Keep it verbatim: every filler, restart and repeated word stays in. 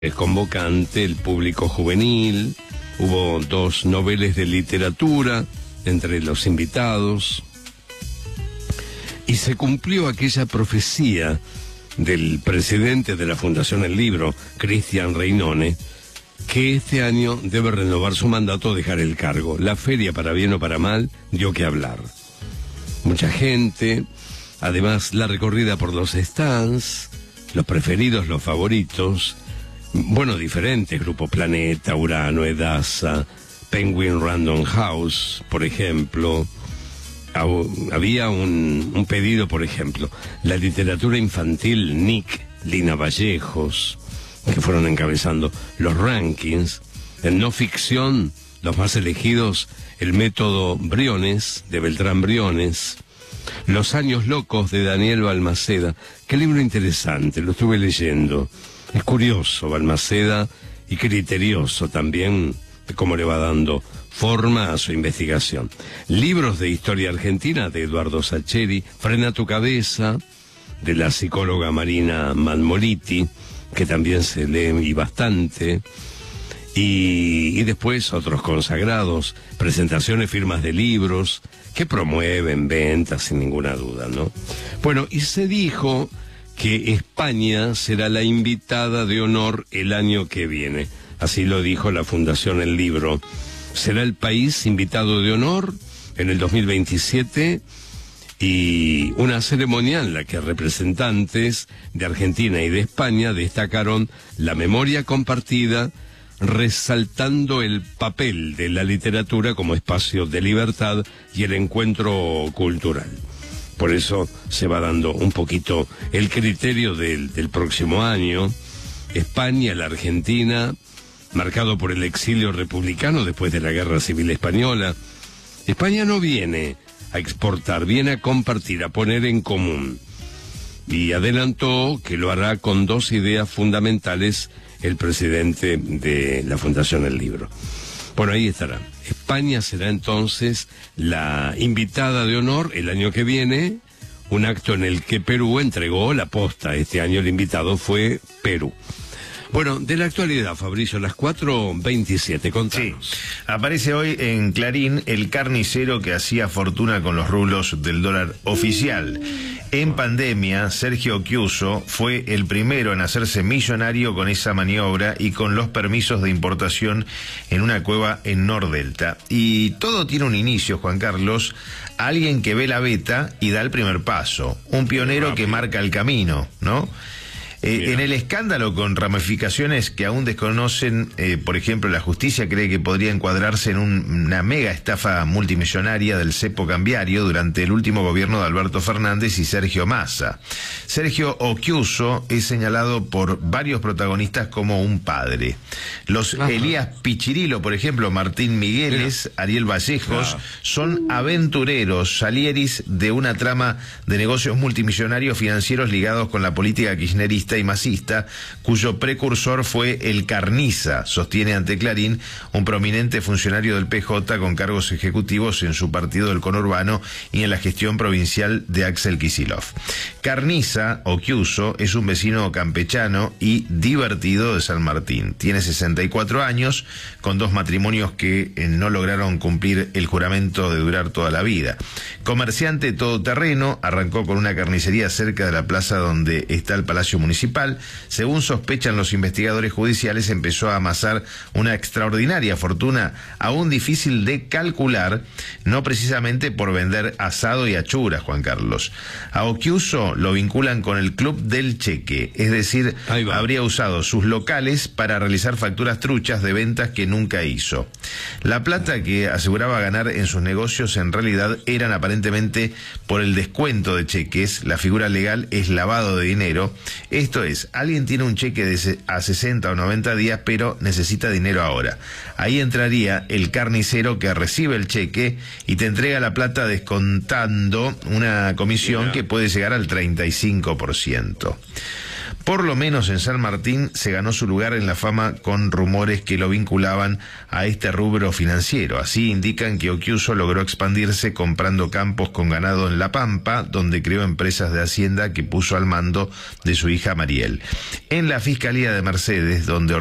Es convocante el público juvenil, hubo dos noveles de literatura entre los invitados, y se cumplió aquella profecía del presidente de la Fundación El Libro, Cristian Reinone, que este año debe renovar su mandato o dejar el cargo. La feria, para bien o para mal, dio que hablar. Mucha gente, además la recorrida por los stands, los preferidos, los favoritos, bueno, diferentes, Grupo Planeta, Urano, Edasa, Penguin Random House, por ejemplo. Había un, un pedido, por ejemplo, la literatura infantil, Nick, Lina Vallejos, que fueron encabezando los rankings. En no ficción, los más elegidos, El método Briones, de Beltrán Briones, Los años locos, de Daniel Balmaceda. Qué libro interesante, lo estuve leyendo. Es curioso, Balmaceda, y criterioso también de cómo le va dando forma a su investigación. Libros de historia argentina, de Eduardo Sacheri, Frena tu cabeza, de la psicóloga Marina Manmoliti, que también se lee y bastante, y, y después otros consagrados, presentaciones, firmas de libros, que promueven ventas sin ninguna duda, ¿no? Bueno, y se dijo que España será la invitada de honor el año que viene. Así lo dijo la Fundación El Libro. Será el país invitado de honor en el dos mil veintisiete, y una ceremonia en la que representantes de Argentina y de España destacaron la memoria compartida, resaltando el papel de la literatura como espacio de libertad y el encuentro cultural. Por eso se va dando un poquito el criterio del, del próximo año. España, la Argentina, marcado por el exilio republicano después de la Guerra Civil Española. España no viene a exportar, viene a compartir, a poner en común. Y adelantó que lo hará con dos ideas fundamentales el presidente de la Fundación El Libro. Bueno, ahí estará. España será entonces la invitada de honor el año que viene, un acto en el que Perú entregó la posta. Este año el invitado fue Perú. Bueno, de la actualidad, Fabricio, las cuatro veintisiete, contanos. Sí, aparece hoy en Clarín el carnicero que hacía fortuna con los rublos del dólar oficial. En pandemia, Sergio Occhiuso fue el primero en hacerse millonario con esa maniobra y con los permisos de importación en una cueva en Nordelta. Y todo tiene un inicio, Juan Carlos, alguien que ve la beta y da el primer paso, un pionero que marca el camino, ¿no? Eh, en el escándalo con ramificaciones que aún desconocen, eh, por ejemplo, la justicia cree que podría encuadrarse en un, una mega estafa multimillonaria del cepo cambiario durante el último gobierno de Alberto Fernández y Sergio Massa. Sergio Occhiuso es señalado por varios protagonistas como un padre. Los Ajá. Elías Pichirilo, por ejemplo, Martín Migueles, Mira. Ariel Vallejos, claro. son aventureros, salieris de una trama de negocios multimillonarios financieros ligados con la política kirchnerista y masista, cuyo precursor fue el Carniza, sostiene ante Clarín un prominente funcionario del P J con cargos ejecutivos en su partido del conurbano y en la gestión provincial de Axel Kicillof. Carniza, Occhiuso, es un vecino campechano y divertido de San Martín. Tiene sesenta y cuatro años, con dos matrimonios que eh, no lograron cumplir el juramento de durar toda la vida. Comerciante todoterreno, arrancó con una carnicería cerca de la plaza donde está el Palacio Municipal. Según sospechan los investigadores judiciales, empezó a amasar una extraordinaria fortuna, aún difícil de calcular, no precisamente por vender asado y achuras, Juan Carlos. A Occhiuso lo vinculan con el Club del Cheque, es decir, habría usado sus locales para realizar facturas truchas de ventas que nunca hizo. La plata que aseguraba ganar en sus negocios en realidad eran aparentemente por el descuento de cheques. La figura legal es lavado de dinero. Esto es, alguien tiene un cheque de a sesenta o noventa días, pero necesita dinero ahora. Ahí entraría el carnicero que recibe el cheque y te entrega la plata descontando una comisión que puede llegar al treinta y cinco por ciento. Por lo menos en San Martín se ganó su lugar en la fama con rumores que lo vinculaban a este rubro financiero. Así indican que Occhiuso logró expandirse comprando campos con ganado en La Pampa, donde creó empresas de hacienda que puso al mando de su hija Mariel. En la Fiscalía de Mercedes, donde